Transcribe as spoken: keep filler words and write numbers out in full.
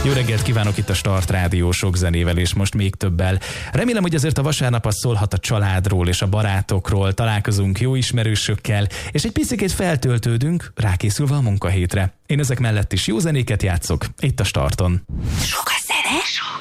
Jó reggelt kívánok itt a Start Rádió sok zenével, és most még többel. Remélem, hogy azért a vasárnap az szólhat a családról és a barátokról, találkozunk jó ismerősökkel, és egy picikét feltöltődünk, rákészülve a munkahétre. Én ezek mellett is jó zenéket játszok, itt a Starton. Sok a zene, sok.